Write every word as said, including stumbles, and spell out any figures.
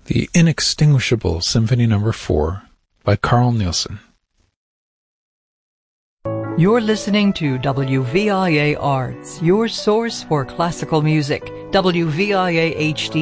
The Inextinguishable Symphony Number four by Carl Nielsen. You're listening to W V I A Arts, your source for classical music. W V I A H D